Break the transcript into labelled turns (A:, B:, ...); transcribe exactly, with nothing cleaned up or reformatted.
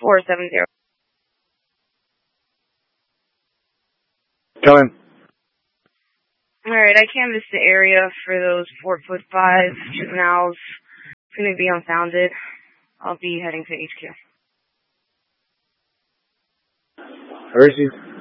A: four seven zero.
B: Come in.
A: Alright, I canvassed the area for those four foot five juveniles. It's going to be unfounded. I'll be heading to H Q.
B: Where is he?